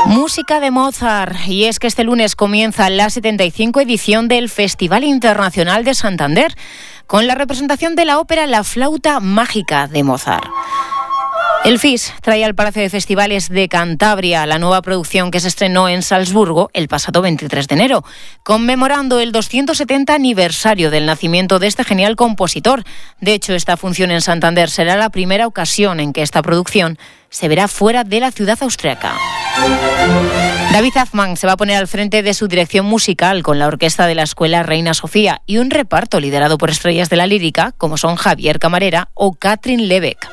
Música de Mozart, y es que este lunes comienza la 75 edición del Festival Internacional de Santander, con la representación de la ópera La Flauta Mágica de Mozart. El FIS trae al Palacio de Festivales de Cantabria la nueva producción que se estrenó en Salzburgo el pasado 23 de enero, conmemorando el 270 aniversario del nacimiento de este genial compositor. De hecho, esta función en Santander será la primera ocasión en que esta producción se verá fuera de la ciudad austriaca. David Azman se va a poner al frente de su dirección musical con la orquesta de la Escuela Reina Sofía y un reparto liderado por estrellas de la lírica como son Javier Camarera o Katrin Lebeck.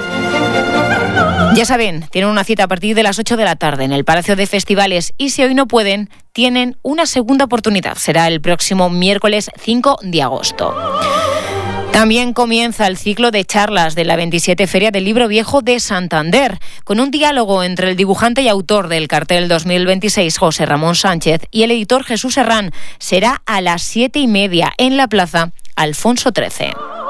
Ya saben, tienen una cita a partir de las 8 de la tarde en el Palacio de Festivales y si hoy no pueden, tienen una segunda oportunidad. Será el próximo miércoles 5 de agosto. También comienza el ciclo de charlas de la 27 Feria del Libro Viejo de Santander, con un diálogo entre el dibujante y autor del cartel 2026, José Ramón Sánchez, y el editor Jesús Herrán. Será a las 7:30 en la Plaza Alfonso XIII.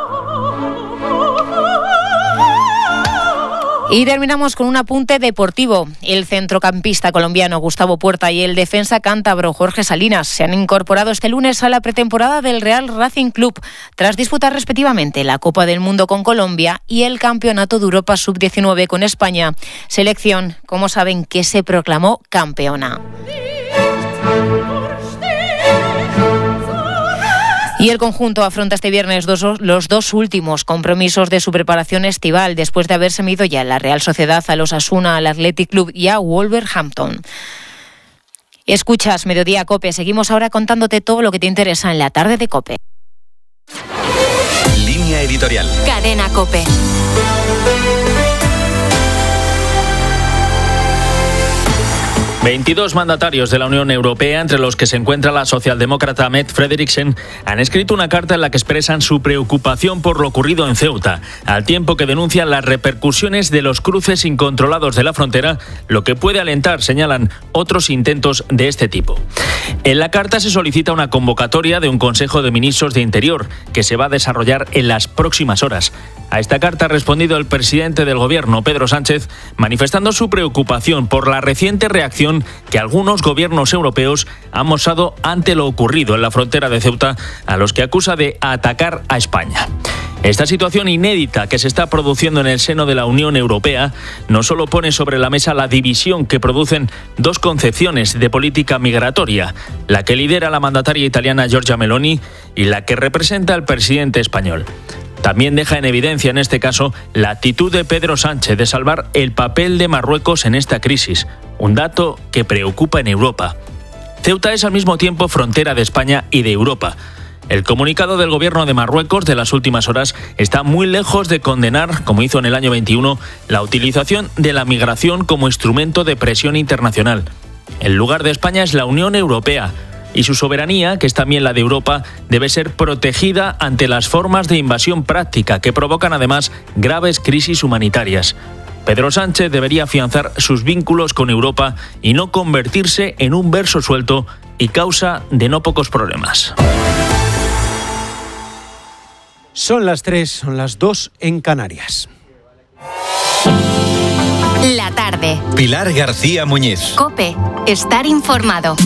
Y terminamos con un apunte deportivo. El centrocampista colombiano Gustavo Puerta y el defensa cántabro Jorge Salinas se han incorporado este lunes a la pretemporada del Real Racing Club, tras disputar respectivamente la Copa del Mundo con Colombia y el Campeonato de Europa Sub-19 con España. Selección, como saben, que se proclamó campeona. Y el conjunto afronta este viernes los dos últimos compromisos de su preparación estival, después de haberse medido ya la Real Sociedad, al Osasuna, al Athletic Club y a Wolverhampton. Escuchas Mediodía COPE. Seguimos ahora contándote todo lo que te interesa en la tarde de COPE. Línea editorial. Cadena COPE. ...22 mandatarios de la Unión Europea, entre los que se encuentra la socialdemócrata Mette Frederiksen, han escrito una carta en la que expresan su preocupación por lo ocurrido en Ceuta, al tiempo que denuncian las repercusiones de los cruces incontrolados de la frontera, lo que puede alentar, señalan, otros intentos de este tipo. En la carta se solicita una convocatoria de un Consejo de Ministros de Interior, que se va a desarrollar en las próximas horas. A esta carta ha respondido el presidente del Gobierno, Pedro Sánchez, manifestando su preocupación por la reciente reacción que algunos gobiernos europeos han mostrado ante lo ocurrido en la frontera de Ceuta, a los que acusa de atacar a España. Esta situación inédita que se está produciendo en el seno de la Unión Europea no solo pone sobre la mesa la división que producen dos concepciones de política migratoria, la que lidera la mandataria italiana Giorgia Meloni y la que representa el presidente español. También deja en evidencia, en este caso, la actitud de Pedro Sánchez de salvar el papel de Marruecos en esta crisis, un dato que preocupa en Europa. Ceuta es al mismo tiempo frontera de España y de Europa. El comunicado del gobierno de Marruecos de las últimas horas está muy lejos de condenar, como hizo en el año 21, la utilización de la migración como instrumento de presión internacional. El lugar de España es la Unión Europea, y su soberanía, que es también la de Europa, debe ser protegida ante las formas de invasión práctica que provocan además graves crisis humanitarias. Pedro Sánchez debería afianzar sus vínculos con Europa y no convertirse en un verso suelto y causa de no pocos problemas. Son las 3, son las 2 en Canarias. La tarde. Pilar García Muñiz. COPE. Estar informado.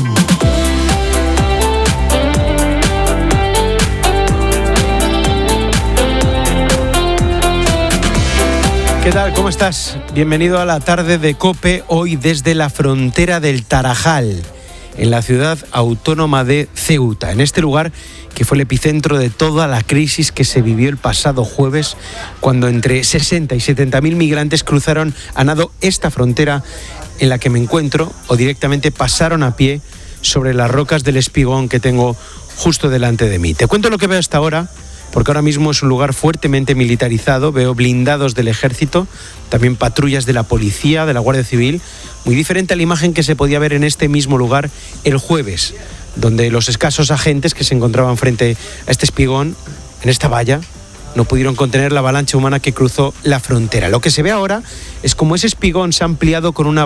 ¿Qué tal? ¿Cómo estás? Bienvenido a la tarde de COPE, hoy desde la frontera del Tarajal, en la ciudad autónoma de Ceuta, en este lugar que fue el epicentro de toda la crisis que se vivió el pasado jueves, cuando entre 60 y 70.000 migrantes cruzaron a nado esta frontera en la que me encuentro, o directamente pasaron a pie sobre las rocas del Espigón que tengo justo delante de mí. Te cuento lo que veo hasta ahora, porque ahora mismo es un lugar fuertemente militarizado. Veo blindados del ejército, también patrullas de la policía, de la Guardia Civil, muy diferente a la imagen que se podía ver en este mismo lugar el jueves, donde los escasos agentes que se encontraban frente a este espigón, en esta valla, no pudieron contener la avalancha humana que cruzó la frontera. Lo que se ve ahora es como ese espigón se ha ampliado con una